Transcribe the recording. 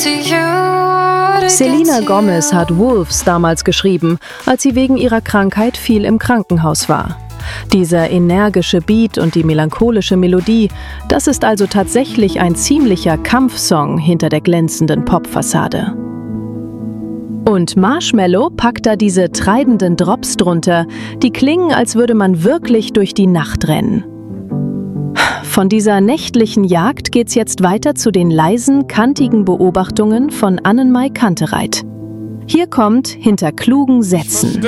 Selena Gomez hat Wolves damals geschrieben, als sie wegen ihrer Krankheit viel im Krankenhaus war. Dieser energische Beat und die melancholische Melodie, das ist also tatsächlich ein ziemlicher Kampfsong hinter der glänzenden Popfassade. Und Marshmello packt da diese treibenden Drops drunter, die klingen, als würde man wirklich durch die Nacht rennen. Von dieser nächtlichen Jagd geht's jetzt weiter zu den leisen, kantigen Beobachtungen von Annenmai Kantereit. Hier kommt Hinter klugen Sätzen.